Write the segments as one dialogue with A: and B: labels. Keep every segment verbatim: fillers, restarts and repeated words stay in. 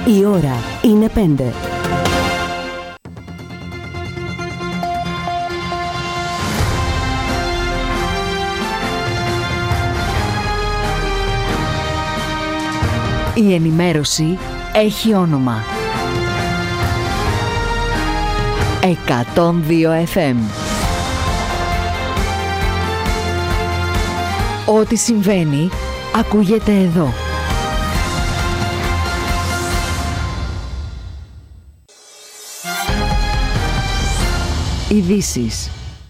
A: Η ώρα είναι πέντε. Η ενημέρωση έχει όνομα. εκατόν δύο εφ εμ. Ό,τι συμβαίνει, ακούγεται εδώ. Ειδήσεις.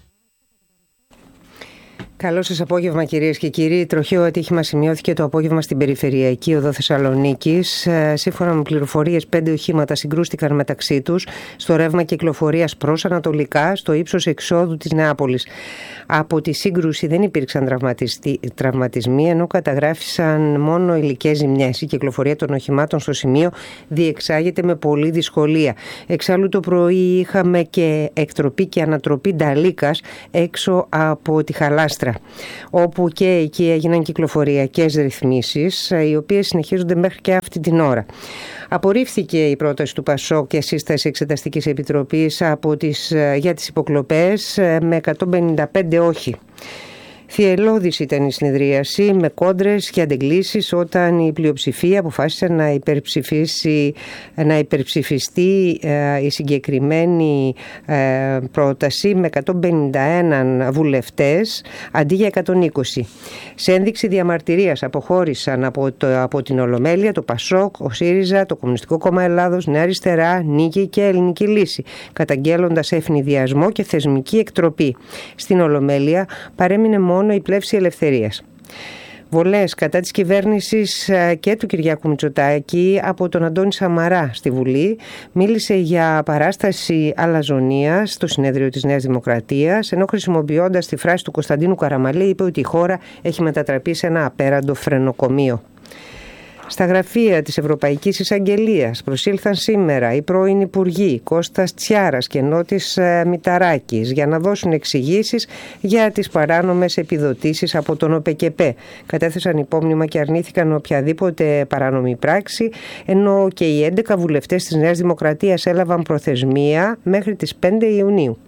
B: Καλό σας απόγευμα, κυρίες και κύριοι. Τροχαίο ατύχημα σημειώθηκε το απόγευμα στην περιφερειακή οδό Θεσσαλονίκης. Σύμφωνα με πληροφορίες, πέντε οχήματα συγκρούστηκαν μεταξύ τους στο ρεύμα κυκλοφορίας προς ανατολικά, στο ύψος εξόδου της Νεάπολης. Από τη σύγκρουση δεν υπήρξαν τραυματισμοί, ενώ καταγράφησαν μόνο υλικές ζημιές. Η κυκλοφορία των οχημάτων στο σημείο διεξάγεται με πολλή δυσκολία. Εξάλλου το πρωί είχαμε και εκτροπή και ανατροπή νταλίκας έξω από τη Χαλάστρα, όπου και εκεί έγιναν κυκλοφοριακές ρυθμίσεις, οι οποίες συνεχίζονται μέχρι και αυτή την ώρα. Απορρίφθηκε η πρόταση του ΠΑΣΟΚ και σύσταση Εξεταστικής Επιτροπής από τις, για τις υποκλοπές με εκατόν πενήντα πέντε όχι. Θυελλώδης ήταν η συνεδρίαση με κόντρες και αντεγκλήσεις όταν η πλειοψηφία αποφάσισε να, υπερψηφίσει, να υπερψηφιστεί ε, η συγκεκριμένη ε, πρόταση με εκατόν πενήντα ένα βουλευτές αντί για εκατόν είκοσι. Σε ένδειξη διαμαρτυρίας αποχώρησαν από, το, από την Ολομέλεια το ΠΑΣΟΚ, ο ΣΥΡΙΖΑ, το Κομμουνιστικό Κόμμα Ελλάδος, Νέα Αριστερά, Νίκη και Ελληνική Λύση, καταγγέλλοντας ευνηδιασμό και θεσμική εκτροπή. Στην Ολομέλεια παρέμεινε μόνο η πλεύση ελευθερίας. Βολές κατά της κυβέρνησης και του Κυριάκου Μητσοτάκη από τον Αντώνη Σαμαρά στη Βουλή. Μίλησε για παράσταση αλαζονίας στο συνέδριο της Νέας Δημοκρατίας, ενώ χρησιμοποιώντας τη φράση του Κωνσταντίνου Καραμαλή είπε ότι η χώρα έχει μετατραπεί σε ένα απέραντο φρενοκομείο. Στα γραφεία της Ευρωπαϊκής Εισαγγελίας προσήλθαν σήμερα οι πρώην Υπουργοί Κώστας Τσιάρας και Νότης Μηταράκης για να δώσουν εξηγήσεις για τις παράνομες επιδοτήσεις από τον ΟΠΕΚΕΠΕ. Κατέθεσαν υπόμνημα και αρνήθηκαν οποιαδήποτε παράνομη πράξη, ενώ και οι έντεκα βουλευτές της Νέας Δημοκρατίας έλαβαν προθεσμία μέχρι τις πέντε Ιουνίου.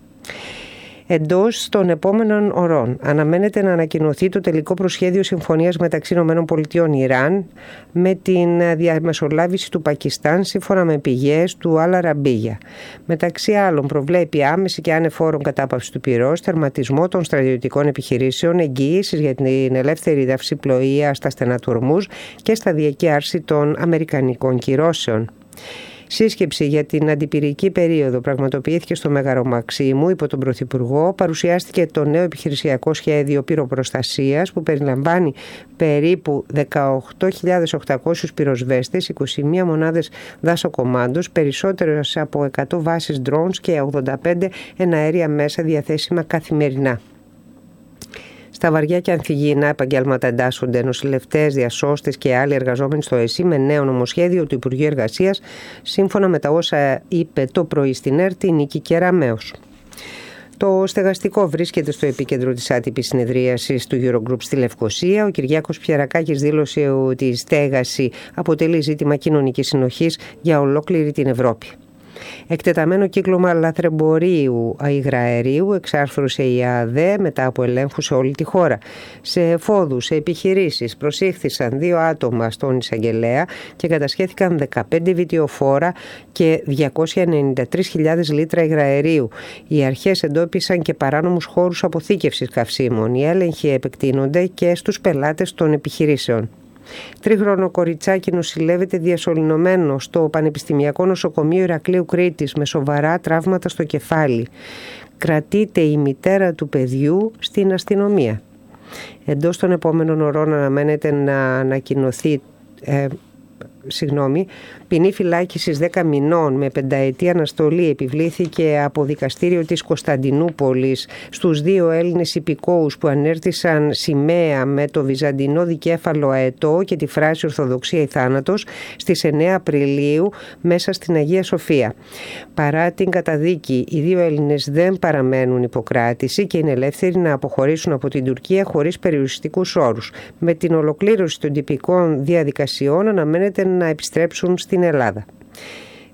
B: Εντός των επόμενων ωρών αναμένεται να ανακοινωθεί το τελικό προσχέδιο συμφωνίας μεταξύ ΗΠΑ και Ιράν με την διαμεσολάβηση του Πακιστάν σύμφωνα με πηγές του Αλ Αραμπίγια. Μεταξύ άλλων προβλέπει άμεση και ανεφόρον κατάπαυση του πυρός, τερματισμό των στρατιωτικών επιχειρήσεων, εγγυήσεις για την ελεύθερη ναυσιπλοεία στα στενά του Ορμούζ και σταδιακή άρση των αμερικανικών κυρώσεων. Σύσκεψη για την αντιπυρική περίοδο πραγματοποιήθηκε στο Μέγαρο Μαξίμου υπό τον Πρωθυπουργό. Παρουσιάστηκε το νέο επιχειρησιακό σχέδιο πυροπροστασίας που περιλαμβάνει περίπου δεκαοκτώ χιλιάδες οκτακόσιους πυροσβέστες, είκοσι μία μονάδες δάσοκομάντος, περισσότερες από εκατό βάσεις drones και ογδόντα πέντε εναέρια μέσα διαθέσιμα καθημερινά. Στα βαριά και ανθυγιεινά επαγγέλματα εντάσσονται νοσηλευτές, διασώστες και άλλοι εργαζόμενοι στο ΕΣΥ με νέο νομοσχέδιο του Υπουργείου Εργασίας, σύμφωνα με τα όσα είπε το πρωί στην ΕΡΤ η Νίκη Κεραμέως. Το στεγαστικό βρίσκεται στο επίκεντρο της άτυπης συνεδρίασης του Eurogroup στη Λευκοσία. Ο Κυριάκος Πιερακάκης δήλωσε ότι η στέγαση αποτελεί ζήτημα κοινωνικής συνοχής για ολόκληρη την Ευρώπη. Εκτεταμένο κύκλωμα λαθρεμπορίου υγραερίου εξάρθρωσε η ΑΔΕ μετά από ελέγχους σε όλη τη χώρα. Σε εφόδους, σε επιχειρήσεις προσήχθησαν δύο άτομα στον εισαγγελέα και κατασχέθηκαν δεκαπέντε βιτιοφόρα και διακόσιες ενενήντα τρεις χιλιάδες λίτρα υγραερίου. Οι αρχές εντόπισαν και παράνομους χώρους αποθήκευσης καυσίμων. Οι έλεγχοι επεκτείνονται και στους πελάτες των επιχειρήσεων. Τρίχρονο κοριτσάκι νοσηλεύεται διασωληνωμένο στο Πανεπιστημιακό Νοσοκομείο Ηρακλείου Κρήτης με σοβαρά τραύματα στο κεφάλι. Κρατείται η μητέρα του παιδιού στην αστυνομία. Εντός των επόμενων ωρών αναμένεται να ανακοινωθεί ε, συγγνώμη, ποινή φυλάκισης δέκα μηνών με πενταετή αναστολή επιβλήθηκε από δικαστήριο της Κωνσταντινούπολης στους δύο Έλληνες υπηκόους που ανέρτησαν σημαία με το βυζαντινό δικέφαλο αετό και τη φράση «Ορθοδοξία ή θάνατος» στις εννέα Απριλίου μέσα στην Αγία Σοφία. Παρά την καταδίκη, οι δύο Έλληνες δεν παραμένουν υποκράτηση και είναι ελεύθεροι να αποχωρήσουν από την Τουρκία χωρίς περιοριστικούς όρους. Με την ολοκλήρωση των τυπικών διαδικασιών αναμένεται να επιστρέψουν στην Ελλάδα.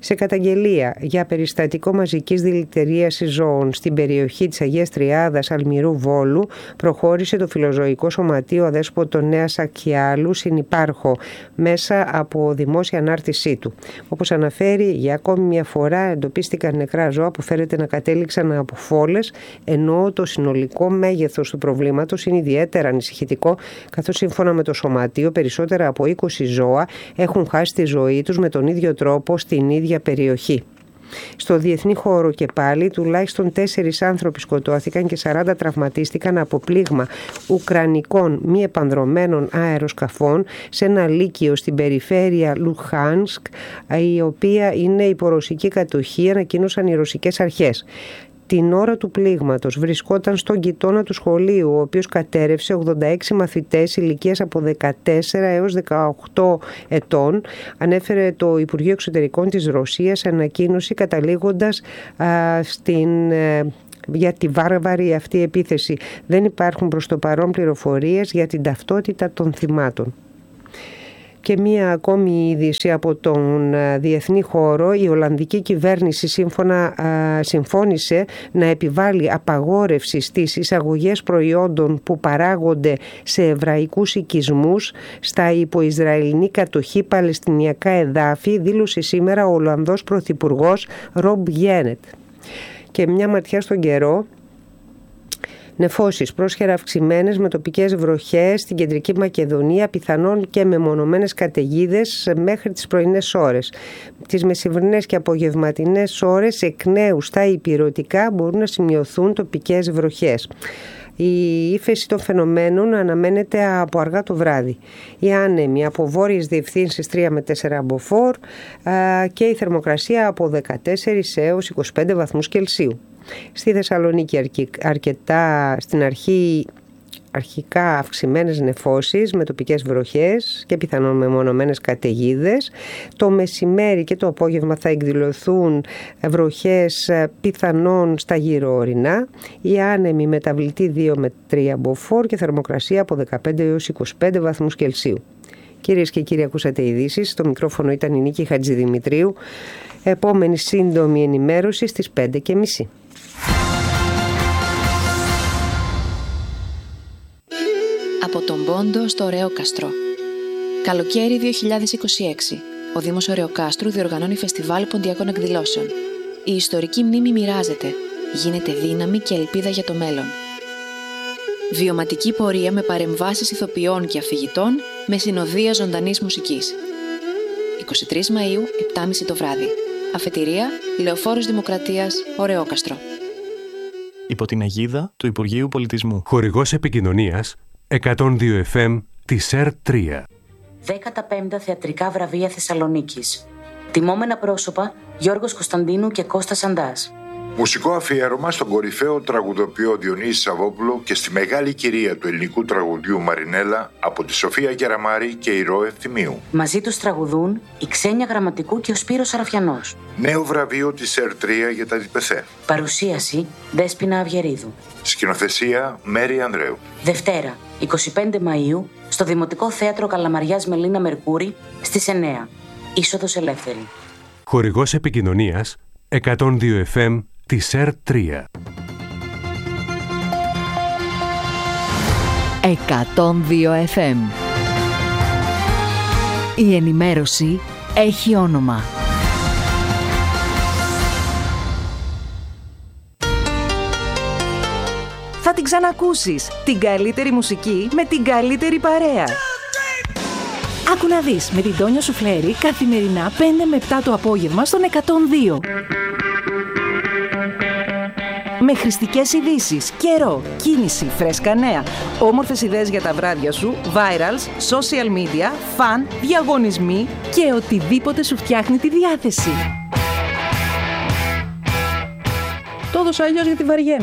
B: Σε καταγγελία για περιστατικό μαζικής δηλητηρίασης ζώων στην περιοχή της Αγίας Τριάδας Αλμυρού Βόλου προχώρησε το Φιλοζωικό Σωματείο Αδέσποτο Νέας Ακιάλου συνυπάρχο μέσα από δημόσια ανάρτησή του. Όπως αναφέρει, για ακόμη μια φορά εντοπίστηκαν νεκρά ζώα που φέρεται να κατέληξαν από φόλες, ενώ το συνολικό μέγεθος του προβλήματος είναι ιδιαίτερα ανησυχητικό, καθώς σύμφωνα με το Σωματείο περισσότερα από είκοσι ζώα έχουν χάσει τη ζωή τους με τον ίδιο τρόπο στην ίδια περιοχή. Στο διεθνή χώρο και πάλι τουλάχιστον τέσσερις άνθρωποι σκοτώθηκαν και σαράντα τραυματίστηκαν από πλήγμα ουκρανικών μη επανδρωμένων αεροσκαφών σε ένα λύκειο στην περιφέρεια Λουχάνσκ, η οποία είναι υπορωσική κατοχή, ανακοίνωσαν οι ρωσικές αρχές. Την ώρα του πλήγματος βρισκόταν στον γειτόνα του σχολείου, ο οποίος κατέρρευσε ογδόντα έξι μαθητές ηλικίας από δεκατέσσερα έως δεκαοκτώ ετών, ανέφερε το Υπουργείο Εξωτερικών της Ρωσίας σε ανακοίνωση, καταλήγοντας α, στην... Α, για τη βάρβαρη αυτή επίθεση. Δεν υπάρχουν προς το παρόν πληροφορίες για την ταυτότητα των θυμάτων. Και μία ακόμη είδηση από τον διεθνή χώρο. Η Ολλανδική κυβέρνηση σύμφωνα, συμφώνησε να επιβάλλει απαγόρευση στις εισαγωγές προϊόντων που παράγονται σε εβραϊκούς οικισμούς στα υποϊσραηλινή κατοχή παλαιστινιακά εδάφη, δήλωσε σήμερα ο Ολλανδός Πρωθυπουργός Ρομπ Γένετ. Και μια ματιά στον καιρό. Νεφώσεις πρόσχερα αυξημένες με τοπικές βροχές στην Κεντρική Μακεδονία, πιθανόν και με μονομένες καταιγίδες μέχρι τις πρωινές ώρες. Τις μεσημβρινές και απογευματινές ώρες εκ νέου στα ηπειρωτικά μπορούν να σημειωθούν τοπικές βροχές. Η ύφεση των φαινομένων αναμένεται από αργά το βράδυ. Οι άνεμοι από βόρειες διευθύνσεις τρία με τέσσερα μποφόρ και η θερμοκρασία από δεκατέσσερα έως είκοσι πέντε βαθμούς Κελσίου. Στη Θεσσαλονίκη αρκετά στην αρχή αρχικά αυξημένες νεφώσεις με τοπικές βροχές και πιθανόν μεμονωμένες καταιγίδες. Το μεσημέρι και το απόγευμα θα εκδηλωθούν βροχές πιθανόν στα γύρω ορεινά. Οι άνεμοι μεταβλητή δύο με τρία μποφόρ και θερμοκρασία από δεκαπέντε έως είκοσι πέντε βαθμούς Κελσίου. Κυρίες και κύριοι, ακούσατε ειδήσεις. Στο μικρόφωνο ήταν η Νίκη Χατζηδημητρίου. Επόμενη σύντομη ενημέρωση στις πέντε και μισή.
C: Από τον Πόντο στο Ωρεόκαστρο. Καλοκαίρι δύο χιλιάδες είκοσι έξι. Ο Δήμος Ωρεοκάστρου διοργανώνει φεστιβάλ ποντιακών εκδηλώσεων. Η ιστορική μνήμη μοιράζεται. Γίνεται δύναμη και ελπίδα για το μέλλον. Βιωματική πορεία με παρεμβάσεις ηθοποιών και αφηγητών με συνοδεία ζωντανής μουσικής. εικοστή τρίτη Μαΐου, επτά και μισή το βράδυ. Αφετηρία, Λεωφόρος Δημοκρατίας, Ωρεόκαστρο.
D: Υπό την αιγίδα του Υπουργείου Πολιτισμού.
E: Χορηγός επικοινωνίας εκατόν δύο εφ εμ της ΕΡ τρία.
F: δέκατα πέμπτα Θεατρικά Βραβεία Θεσσαλονίκης. Τιμόμενα πρόσωπα Γιώργος Κωνσταντίνου και Κώστας Αντάς.
G: Μουσικό αφιέρωμα στον κορυφαίο τραγουδοποιό Διονύση Σαββόπουλο και στη μεγάλη κυρία του ελληνικού τραγουδιού Μαρινέλα από τη Σοφία Κεραμάρη και η Ρο Ευθυμίου.
F: Μαζί τους τραγουδούν η Ξένια Γραμματικού και ο Σπύρος Σαραφιανός.
G: Νέο βραβείο της ΕΡ τρία για τα ΤΠΘ.
F: Παρουσίαση Δέσποινα Αυγερίδου.
G: Σκηνοθεσία Μέρη Ανδρέου.
F: Δευτέρα, εικοστή πέμπτη Μαΐου, στο Δημοτικό Θέατρο Καλαμαριάς Μελίνα Μερκούρη, στις εννιά. Είσοδος ελεύθερη.
E: Χορηγός επικοινωνίας εκατόν δύο εφ εμ της ΕΡ τρία.
A: εκατόν δύο εφ εμ. Η ενημέρωση έχει όνομα.
H: Θα την ξανακούσεις. Την καλύτερη μουσική με την καλύτερη παρέα. Άκου να δεις με την Τόνια Σουφλέρη καθημερινά πέντε με επτά το απόγευμα στον εκατόν δύο. Με χρηστικές ειδήσεις, καιρό, κίνηση, φρέσκα νέα, όμορφες ιδέες για τα βράδια σου, virals, social media, φαν, διαγωνισμοί και οτιδήποτε σου φτιάχνει τη διάθεση. Το έδωσα αλλιώς γιατί βαριέμαι.